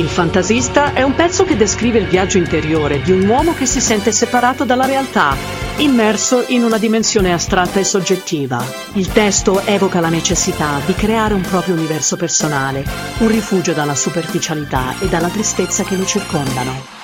Il Fantasista è un pezzo che descrive il viaggio interiore di un uomo che si sente separato dalla realtà, immerso in una dimensione astratta e soggettiva. Il testo evoca la necessità di creare un proprio universo personale, un rifugio dalla superficialità e dalla tristezza che lo circondano.